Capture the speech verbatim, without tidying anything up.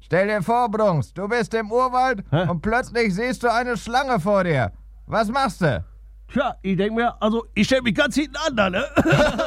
Stell dir vor, Brunks, du bist im Urwald Hä? und plötzlich siehst du eine Schlange vor dir. Was machst du? Tja, ich denk mir, also ich stell mich ganz hinten an, da, ne?